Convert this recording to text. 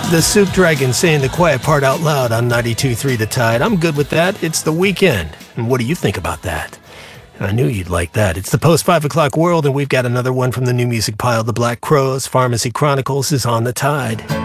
The Soup Dragon saying the quiet part out loud on 92.3 The Tide. I'm good with that. It's the weekend. And what do you think about that? I knew you'd like that. It's the post-5 o'clock world, and we've got another one from the new music pile. The Black Crowes, Pharmacy Chronicles is on the Tide.